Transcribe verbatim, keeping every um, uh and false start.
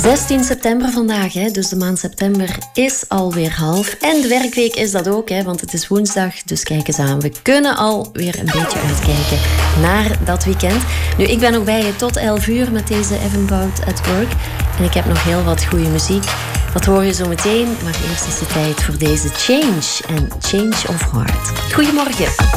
zestien september vandaag, hè? Dus de maand september is alweer half. En de werkweek is dat ook, hè? Want het is woensdag, dus kijk eens aan. We kunnen alweer een beetje uitkijken naar dat weekend. Nu, ik ben nog bij je tot elf uur met deze Evan Bout at Work. En ik heb nog heel wat goede muziek. Dat hoor je zo meteen, maar eerst is het tijd voor deze Change en Change of Heart. Goedemorgen.